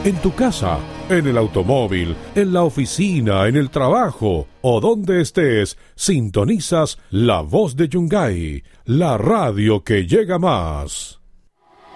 En tu casa, en el automóvil, en la oficina, en el trabajo o donde estés, sintonizas La Voz de Yungay, la radio que llega más.